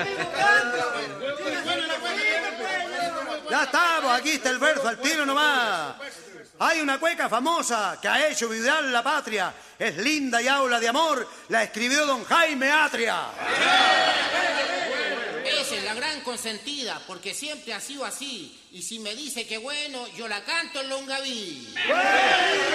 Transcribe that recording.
Ya estamos, aquí está el verso, al tiro nomás. Hay una cueca famosa que ha hecho vibrar la patria. Es linda y habla de amor. La escribió don Jaime Atria. Esa es la gran consentida, porque siempre ha sido así. Y si me dice que bueno, yo la canto en Longaví.